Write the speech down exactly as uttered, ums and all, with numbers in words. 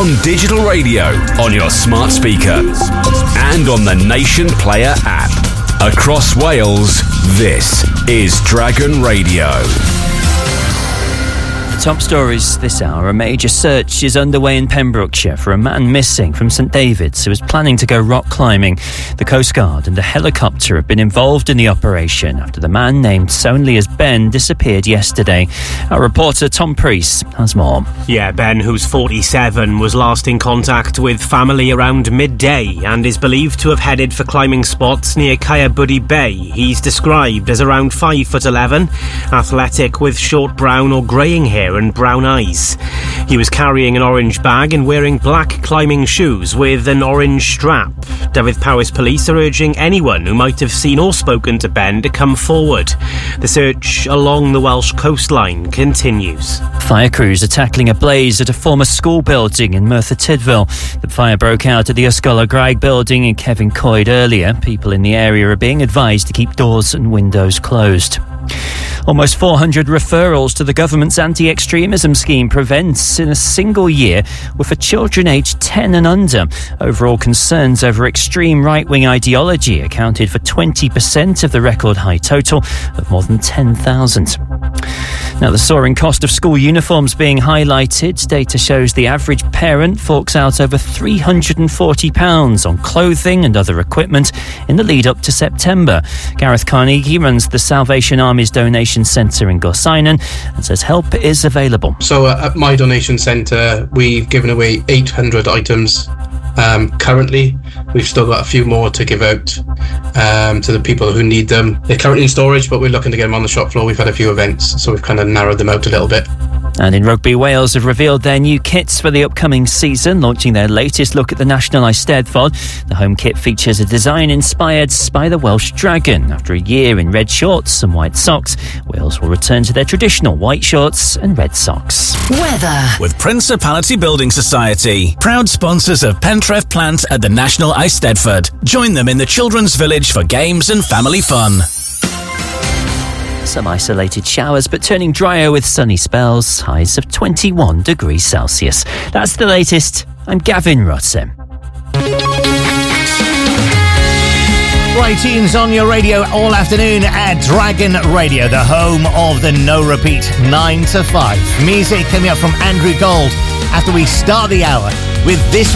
on digital radio, on your smart speaker, and on the Nation Player app. Across Wales, this is Dragon Radio. Top stories this hour. A major search is underway in Pembrokeshire for a man missing from St David's who was planning to go rock climbing. The Coast Guard and a helicopter have been involved in the operation after the man, named only as Ben, disappeared yesterday. Our reporter Tom Priest has more. Yeah, Ben, who's forty-seven, was last in contact with family around midday and is believed to have headed for climbing spots near Caerbury Bay. He's described as around five foot eleven, athletic with short brown or greying hair and brown eyes. He was carrying an orange bag and wearing black climbing shoes with an orange strap. Dyfed-Powys police are urging anyone who might have seen or spoken to Ben to come forward. The search along the Welsh coastline continues. Fire crews are tackling a blaze at a former school building in Merthyr Tydfil. The fire broke out at the Ysgol y Graig building in Kevin Coed earlier. People in the area are being advised to keep doors and windows closed. Almost four hundred referrals to the government's anti-extremism scheme prevents in a single year were for children aged ten and under. Overall concerns over extreme right-wing ideology accounted for twenty percent of the record high total of more than ten thousand. Now, the soaring cost of school uniforms being highlighted. Data shows the average parent forks out over three hundred forty pounds on clothing and other equipment in the lead up to September. Gareth Carnegie runs the Salvation Army's donation centre in Gorsinan and says help is available. So uh, at my donation centre, we've given away eight hundred items. Um, currently, we've still got a few more to give out um, to the people who need them. They're currently in storage, but we're looking to get them on the shop floor. We've had a few events, so we've kind of narrowed them out a little bit. And in rugby, Wales have revealed their new kits for the upcoming season, launching their latest look at the National Eisteddfod. The home kit features a design inspired by the Welsh Dragon. After a year in red shorts and white socks, Wales will return to their traditional white shorts and red socks. Weather. With Principality Building Society, proud sponsors of Pentref Plant at the National Eisteddfod. Join them in the Children's Village for games and family fun. Some isolated showers, but turning drier with sunny spells. Highs of twenty-one degrees Celsius. That's the latest. I'm Gavin Rutten. Right, tunes on your radio all afternoon at Dragon Radio, the home of the no repeat nine to five. Music coming up from Andrew Gold after we start the hour with this